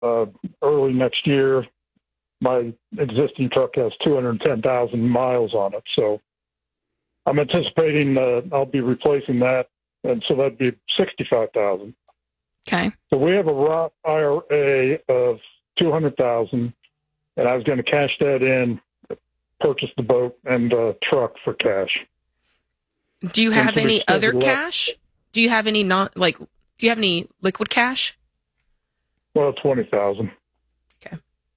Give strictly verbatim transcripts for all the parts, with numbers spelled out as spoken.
uh, early next year. My existing truck has two hundred ten thousand miles on it, so I'm anticipating uh, I'll be replacing that, and so that'd be sixty-five thousand. Okay. So we have a Roth I R A of two hundred thousand, and I was going to cash that in, purchase the boat and uh, truck for cash. Do you have so any other left. cash? Do you have any not like? Do you have any liquid cash? Well, twenty thousand. Okay.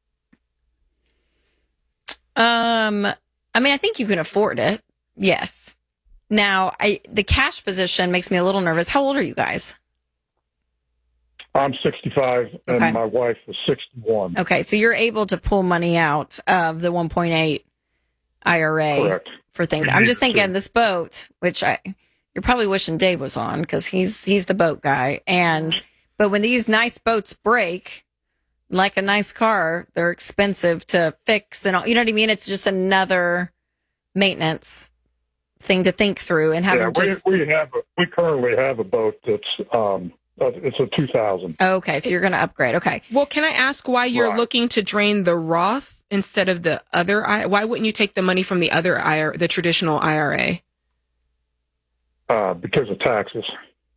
Um, I mean, I think you can afford it. Yes. Now, I the cash position makes me a little nervous. How old are you guys? I'm sixty-five, and Okay. my wife is sixty-one. Okay, so you're able to pull money out of the one point eight I R A Correct. for things. I'm just thinking this boat, which I you're probably wishing Dave was on because he's he's the boat guy. And but when these nice boats break, like a nice car, they're expensive to fix and all. You know what I mean? It's just another maintenance thing to think through and having Yeah, we, just we have a, we currently have a boat that's um uh, it's a two thousand. okay. So you're going to upgrade. Okay. Well, can I ask why you're Right. looking to drain the Roth instead of the other? I- why wouldn't you take the money from the other I R, the traditional I R A? Uh, because of taxes.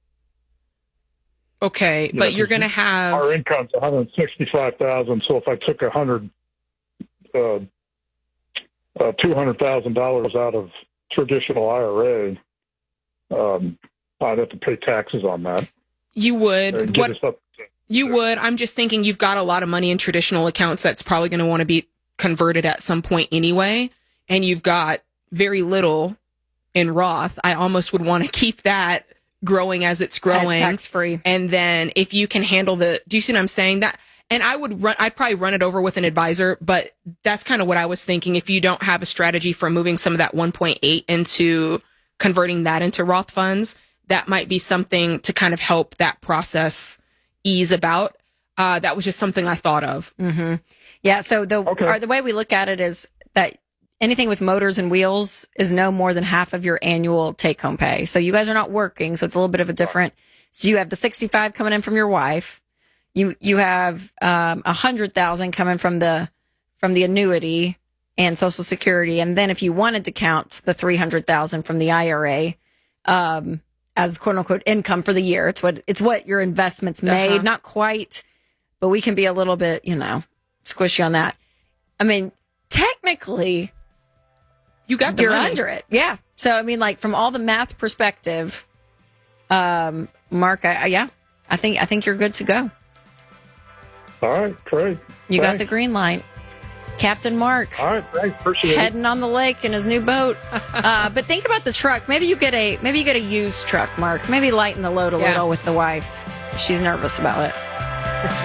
Okay, Yeah, but you're 'cause going to have. Our income's one hundred sixty-five thousand. So if I took a hundred, uh, uh, two hundred thousand dollars out of traditional I R A, um, I'd have to pay taxes on that. You would. and get What us up to- you would. I'm just thinking you've got a lot of money in traditional accounts that's probably going to want to be converted at some point anyway, and you've got very little in Roth. I almost would want to keep that growing as it's growing. Tax free. And then if you can handle the, do you see what I'm saying? That, and I would run, I'd probably run it over with an advisor, but that's kind of what I was thinking. If you don't have a strategy for moving some of that one point eight into converting that into Roth funds, that might be something to kind of help that process ease about. Uh, that was just something I thought of. Mm-hmm. Yeah. So the Okay. or the way we look at it is that anything with motors and wheels is no more than half of your annual take home pay. So you guys are not working. So it's a little bit of a different. So you have the sixty-five coming in from your wife. You, you have, um, a hundred thousand coming from the, from the annuity and Social Security. And then if you wanted to count the three hundred thousand from the I R A, um, as quote unquote income for the year, it's what, it's what your investments made. Uh-huh. Not quite, but we can be a little bit, you know, squishy on that. I mean, technically, You got the you're money. under it. Yeah. So, I mean, like from all the math perspective, um, Mark, I, I, yeah, I think, I think you're good to go. All right, great. You got Thanks. the green light. Captain Mark. All right, thanks. Appreciate it. Heading on the lake in his new boat. Uh, but think about the truck. Maybe you get a, maybe you get a used truck, Mark. Maybe lighten the load a Yeah. little with the wife. She's nervous about it.